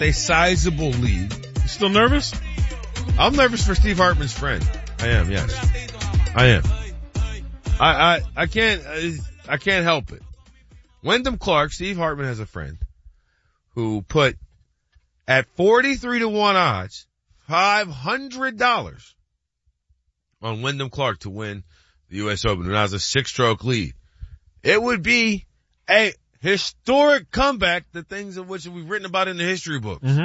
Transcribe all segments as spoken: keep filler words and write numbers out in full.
a sizable lead. You still nervous? I'm nervous for Steve Hartman's friend. I am, yes. I am. I, I, I can't, I can't help it. Wyndham Clark, Steve Hartman has a friend who put at forty-three to one odds, five hundred dollars on Wyndham Clark to win the U S Open. And that was a six-stroke lead. It would be a historic comeback, the things of which we've written about in the history books. Mm-hmm.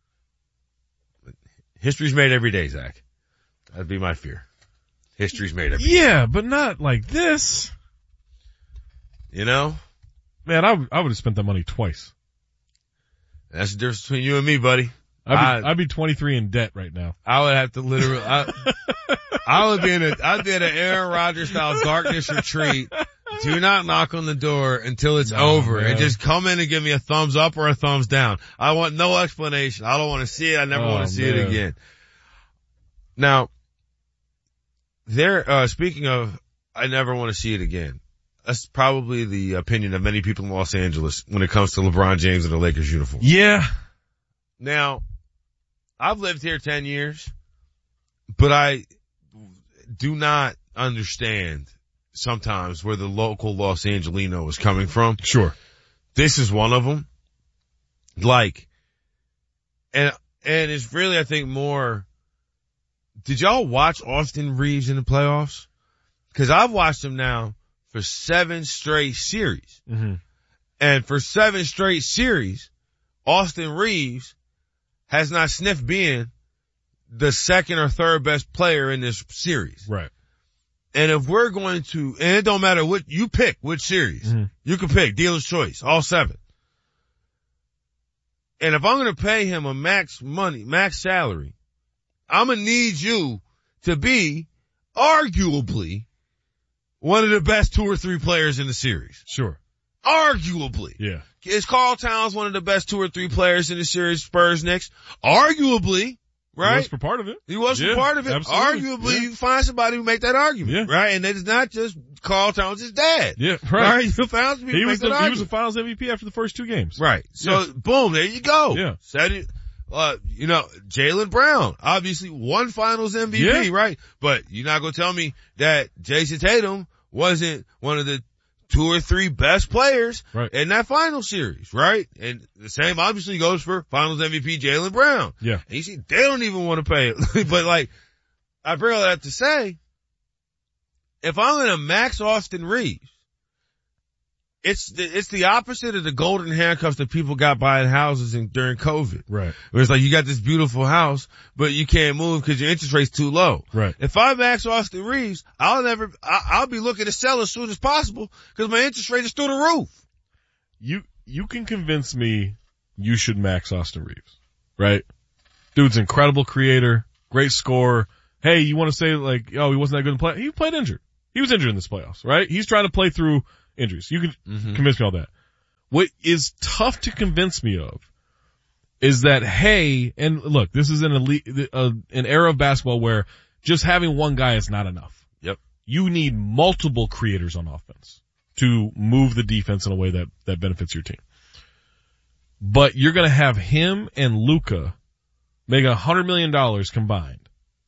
History's made every day, Zach. That'd be my fear. History's made every day. Yeah, but not like this. You know? Man, I, w- I would have spent that money twice. That's the difference between you and me, buddy. I'd be, I, I'd be twenty-three in debt right now. I would have to literally, I, I would be in a, I'd be in an Aaron Rodgers style darkness retreat. Do not knock on the door until it's no, over, man. and just come in and give me a thumbs up or a thumbs down. I want no explanation. I don't want to see it. I never oh, want to see man. it again. Now, there, uh, speaking of, I never want to see it again. That's probably the opinion of many people in Los Angeles when it comes to LeBron James and the Lakers uniform. Yeah. Now, I've lived here ten years, but I do not understand sometimes where the local Los Angelino is coming from. Sure. This is one of them. Like, and, and it's really, I think, more, did y'all watch Austin Reeves in the playoffs? Cause I've watched him now for seven straight series. Mm-hmm. And for seven straight series, Austin Reeves has not sniffed being the second or third best player in this series. Right. And if we're going to, and it don't matter what you pick, which series, mm-hmm. you can pick dealer's choice, all seven. And if I'm going to pay him a max money, max salary, I'm going to need you to be arguably one of the best two or three players in the series. Sure. Arguably. Yeah. Is Karl Towns one of the best two or three players in the series, Spurs, Knicks? Arguably. Right? He was for part of it. He was yeah, for part of it. Absolutely. Arguably, yeah. you can find somebody who make that argument. Yeah. Right? And it's not just Karl Towns' dad. Yeah, right. Right? You found some people he who was make the, that he was the argument. finals M V P after the first two games. Right. So, yeah. boom, there you go. Yeah. Said it. Uh, you know, Jaylen Brown, obviously one finals M V P, yeah. right? But you're not gonna tell me that Jason Tatum wasn't one of the two or three best players right. in that final series, right? And the same obviously goes for finals M V P Jaylen Brown. Yeah. And you see, they don't even want to pay it. But like, I bring all that to say, if I'm going to max Austin Reeves, it's the, it's the opposite of the golden handcuffs that people got buying houses in, during COVID. Right. Where it's like, you got this beautiful house, but you can't move because your interest rate's too low. Right. If I max Austin Reeves, I'll never, I'll be looking to sell as soon as possible because my interest rate is through the roof. You, you can convince me you should max Austin Reeves, right? Dude's incredible creator, great scorer. Hey, you want to say like, oh, he wasn't that good in play? He played injured. He was injured in this playoffs, right? He's trying to play through injuries. You can mm-hmm. convince me all that. What is tough to convince me of is that, hey, and look, this is an elite, uh, an era of basketball where just having one guy is not enough. Yep. You need multiple creators on offense to move the defense in a way that, that benefits your team. But you're going to have him and Luka make a hundred million dollars combined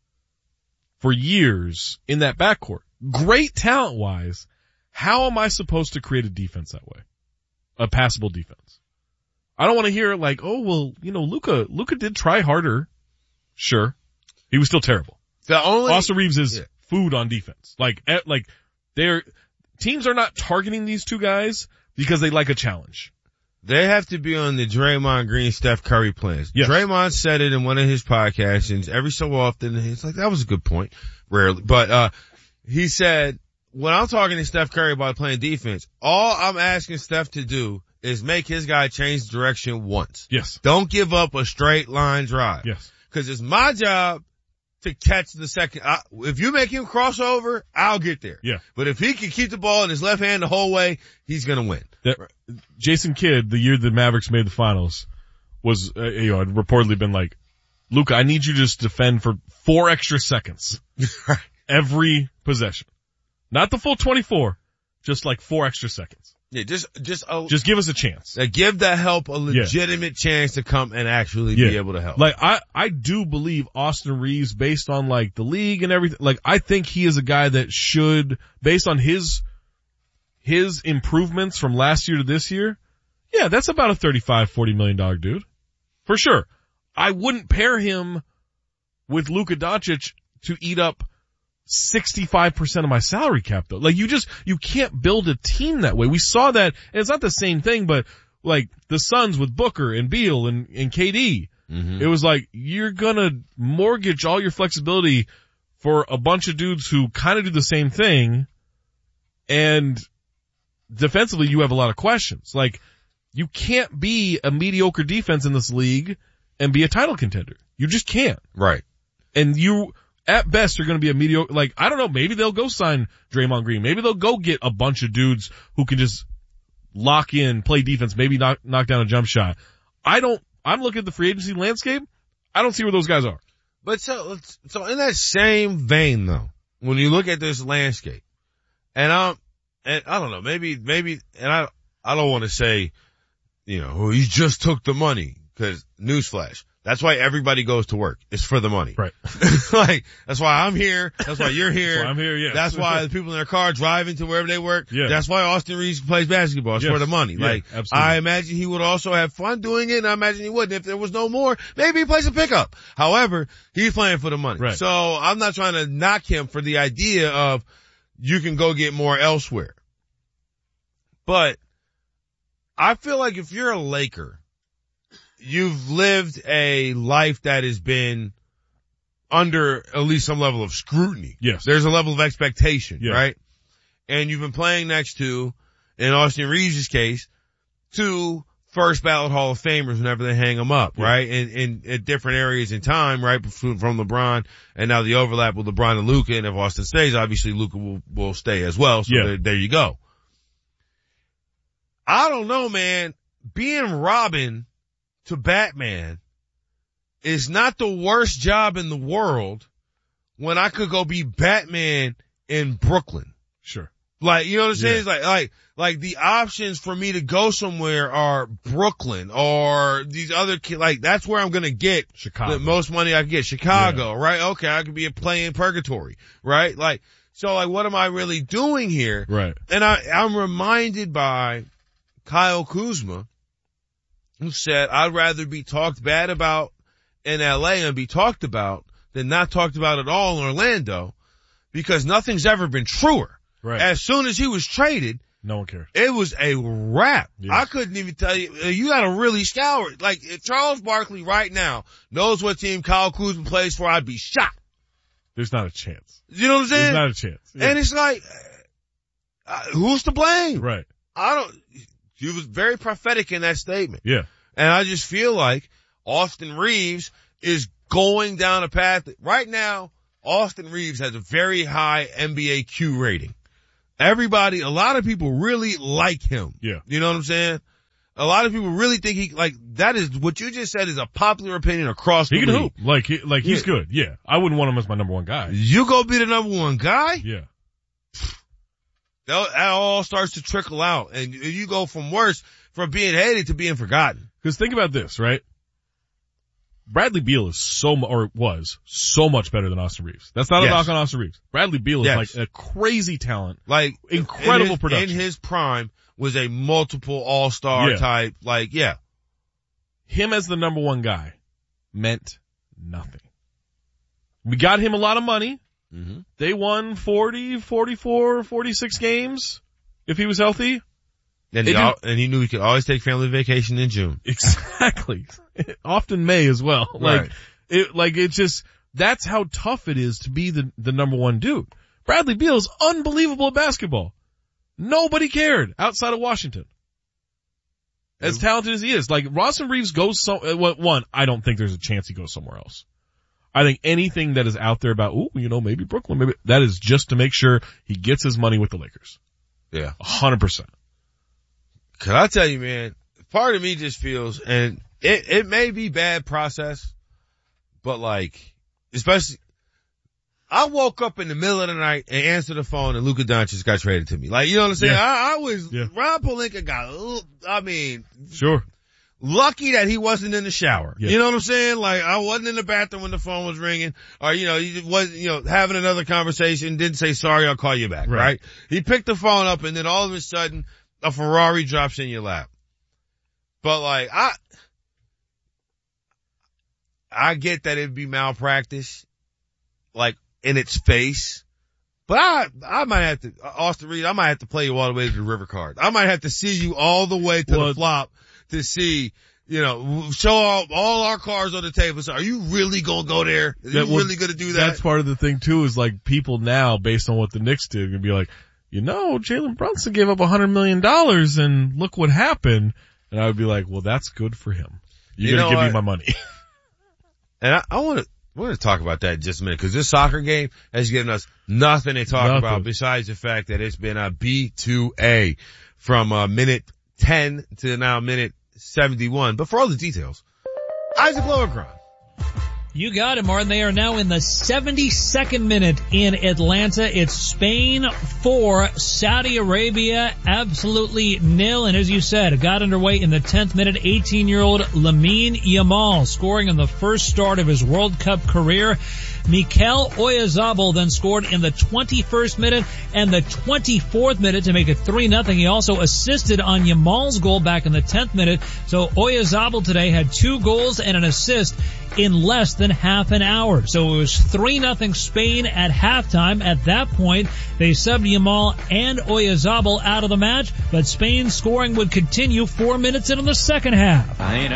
for years in that backcourt. Great talent wise. How am I supposed to create a defense that way? A passable defense. I don't want to hear like, oh, well, you know, Luka, Luka did try harder. Sure. He was still terrible. The only, Austin Reeves is yeah. food on defense. Like, at, like they're, teams are not targeting these two guys because they like a challenge. They have to be on the Draymond Green, Steph Curry plans. Yes. Draymond said it in one of his podcasts, and every so often, he's like, that was a good point. Rarely. But, uh, he said, when I'm talking to Steph Curry about playing defense, all I'm asking Steph to do is make his guy change direction once. Yes. Don't give up a straight line drive. Yes. Cause it's my job to catch the second. I, if you make him cross over, I'll get there. Yeah. But if he can keep the ball in his left hand the whole way, he's gonna win. That, Jason Kidd, the year the Mavericks made the finals, was, uh, you know, had reportedly been like, Luka, I need you to just defend for four extra seconds. Every possession. Not the full twenty-four, just like four extra seconds. Yeah, just, just, a, Just give us a chance. uh, give the help a legitimate yeah. chance to come and actually yeah. be able to help. Like, I, I do believe Austin Reeves, based on like the league and everything, like I think he is a guy that should, based on his, his improvements from last year to this year, yeah, that's about a thirty-five, forty million dollars dude. For sure. I wouldn't pair him with Luka Doncic to eat up sixty-five percent of my salary cap though. Like you just, you can't build a team that way. We saw that, and it's not the same thing, but like the Suns with Booker and Beal and, and K D, mm-hmm. It was like, you're gonna mortgage all your flexibility for a bunch of dudes who kind of do the same thing, and defensively you have a lot of questions. Like, you can't be a mediocre defense in this league and be a title contender. You just can't. Right. And you, at best, are going to be a mediocre, like, I don't know, maybe they'll go sign Draymond Green. Maybe they'll go get a bunch of dudes who can just lock in, play defense, maybe knock, knock down a jump shot. I don't, I'm looking at the free agency landscape. I don't see where those guys are. But so, so in that same vein though, when you look at this landscape, and I'm, and I don't know, maybe, maybe, and I, I don't want to say, you know, well, he just took the money, cause newsflash. That's why everybody goes to work. It's for the money. Right. Like, that's why I'm here. That's why you're here. That's why I'm here, yeah. That's why the people in their car driving to wherever they work. Yeah. That's why Austin Reeves plays basketball. It's yes. for the money. Yeah, like, absolutely. I imagine he would also have fun doing it, and I imagine he wouldn't. If there was no more, maybe he plays a pickup. However, he's playing for the money. Right. So I'm not trying to knock him for the idea of you can go get more elsewhere. But I feel like if you're a Laker, you've lived a life that has been under at least some level of scrutiny. Yes. There's a level of expectation, yeah. right? And you've been playing next to, in Austin Reeves' case, two first ballot Hall of Famers whenever they hang them up, yeah. right? In, in, in different areas in time, right? From, from LeBron, and now the overlap with LeBron and Luka, and if Austin stays, obviously Luka will, will stay as well. So yeah. there, there you go. I don't know, man. Being Robin to Batman is not the worst job in the world when I could go be Batman in Brooklyn. Sure. Like, you know what I'm saying? Yeah. It's like, like, like the options for me to go somewhere are Brooklyn or these other, like, that's where I'm going to get Chicago. the most money I can get. Chicago, yeah. right? Okay. I could be a play in purgatory, right? Like, so like, what am I really doing here? Right. And I, I'm reminded by Kyle Kuzma, who said, I'd rather be talked bad about in L A and be talked about than not talked about at all in Orlando, because nothing's ever been truer. Right. As soon as he was traded, no one cared. It was a wrap. Yeah. I couldn't even tell you. You got to really scour. Like, if Charles Barkley right now knows what team Kyle Kuzma plays for, I'd be shocked. There's not a chance. You know what I'm saying? There's not a chance. Yeah. And it's like, uh, who's to blame? Right. I don't, he was very prophetic in that statement. Yeah. And I just feel like Austin Reeves is going down a path. Right now, Austin Reeves has a very high N B A Q rating. Everybody, a lot of people really like him. Yeah. You know what I'm saying? A lot of people really think he, like, that is, what you just said is a popular opinion across the league. He can hoop. Like, he, like he's yeah. good. Yeah. I wouldn't want him as my number one guy. You go be the number one guy? Yeah. That, that all starts to trickle out, and you go from worse, from being hated to being forgotten. Because think about this, right? Bradley Beal is so, or was, so much better than Austin Reeves. That's not a yes. knock on Austin Reeves. Bradley Beal is yes. like a crazy talent. Like, incredible in his, production. In his prime was a multiple all-star yeah. type, like, yeah. Him as the number one guy meant nothing. We got him a lot of money. Mm-hmm. They won forty, forty-four, forty-six games if he was healthy. And he, al- and he knew he could always take family vacation in June. Exactly. Often May as well. Like, right. it, like it's just, that's how tough it is to be the, the number one dude. Bradley Beal is unbelievable at basketball. Nobody cared outside of Washington. As yeah. talented as he is. Like, Austin Reeves goes so, one, I don't think there's a chance he goes somewhere else. I think anything that is out there about, ooh, you know, maybe Brooklyn, maybe, that is just to make sure he gets his money with the Lakers. Yeah. A hundred percent. Cause I tell you, man, part of me just feels, and it, it may be bad process, but like, especially, I woke up in the middle of the night and answered the phone and Luka Doncic got traded to me. Like, you know what I'm saying? Yeah. I, I was, Yeah. Rob Pelinka got, I mean, Sure. lucky that he wasn't in the shower. Yeah. You know what I'm saying? Like, I wasn't in the bathroom when the phone was ringing, or, you know, he was, you know, having another conversation, didn't say, sorry, I'll call you back, right? Right. He picked the phone up and then all of a sudden, a Ferrari drops in your lap. But like, I, I get that it'd be malpractice, like, in its face. But I, I might have to, Austin Reed, I might have to play you all the way to the river card. I might have to see you all the way to Well, the flop to see, you know, show all, all our cards on the table. So are you really gonna go there? Are you That will- really gonna do that? That's part of the thing too, is like people now, based on what the Knicks did, are gonna be like, you know, Jalen Brunson gave up a hundred million dollars and look what happened. And I would be like, well, that's good for him. You're You gonna know give what? me my money. And I, I want to, I want to talk about that in just a minute, because this soccer game has given us nothing to talk Nothing. about besides the fact that it's been a B two A from uh, minute ten to now minute seventy-one. But for all the details, Isaac Lowenkron. You got it, Martin. They are now in the seventy-second minute in Atlanta. It's Spain four, Saudi Arabia absolutely nil. And as you said, it got underway in the tenth minute. eighteen-year-old Lamine Yamal scoring in the first start of his World Cup career. Mikel Oyarzabal then scored in the twenty-first minute and the twenty-fourth minute to make it three nothing. He also assisted on Yamal's goal back in the tenth minute. So Oyarzabal today had two goals and an assist in less than half an hour. So it was three nothing Spain at halftime. At that point, they subbed Yamal and Oyarzabal out of the match, but Spain's scoring would continue four minutes into the second half.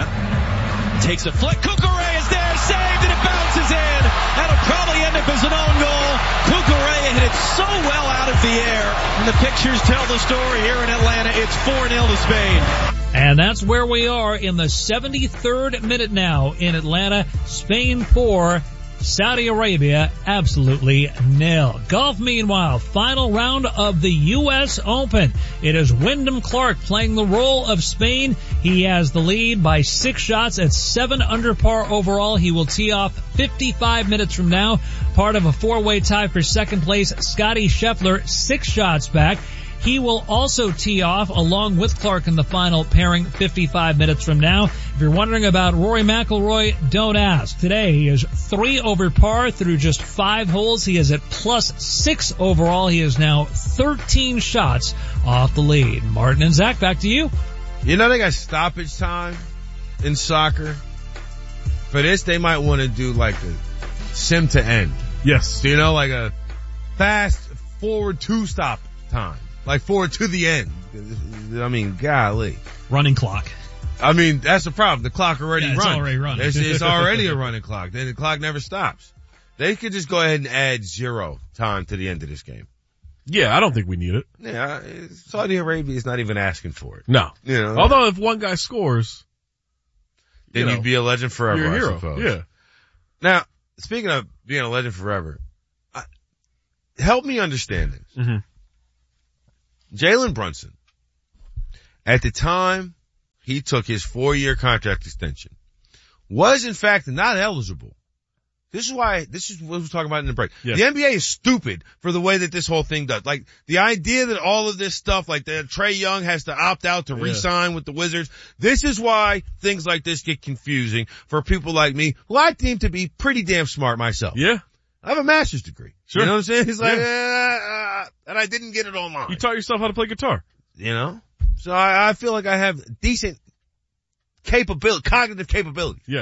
Aina takes a flick. Cucurella is there, saved, and it bounces in. That'll probably end up as an own goal. Cucurella hit it so well out of the air. And the pictures tell the story here in Atlanta. It's four nil to Spain. And that's where we are in the seventy-third minute now in Atlanta. Spain four, Saudi Arabia absolutely nil. Golf, meanwhile, final round of the U S Open. It is Wyndham Clark playing the role of Spain. He has the lead by six shots at seven under par overall. He will tee off fifty-five minutes from now. Part of a four-way tie for second place. Scottie Scheffler, six shots back. He will also tee off along with Clark in the final pairing fifty-five minutes from now. If you're wondering about Rory McIlroy, don't ask. Today he is three over par through just five holes. He is at plus six overall. He is now thirteen shots off the lead. Martin and Zach, back to you. You know they got stoppage time in soccer. For this, they might want to do like a sim to end. Yes. So, you know, like a fast forward two stop time. Like forward to the end. I mean, golly. Running clock. I mean, that's the problem. The clock already Yeah, it's runs. already running. It's, it's already a running clock. Then the clock never stops. They could just go ahead and add zero time to the end of this game. Yeah, I don't think we need it. Yeah, Saudi Arabia is not even asking for it. No. You know, Although if one guy scores, then you know, you'd be a legend forever, you're a I hero. suppose. Yeah. Now, speaking of being a legend forever, I, help me understand this. Mm-hmm. Jalen Brunson, at the time he took his four-year contract extension, was in fact not eligible. This is why, this is what we were talking about in the break. Yeah. The N B A is stupid for the way that this whole thing does. Like, the idea that all of this stuff, like that Trae Young has to opt out to Yeah. re-sign with the Wizards, this is why things like this get confusing for people like me, who I deem to be pretty damn smart myself. Yeah. I have a master's degree. Sure. You know what I'm saying? It's like, Yeah. uh, uh, and I didn't get it online. You taught yourself how to play guitar. You know? So I, I feel like I have decent capability, cognitive capability. Yeah.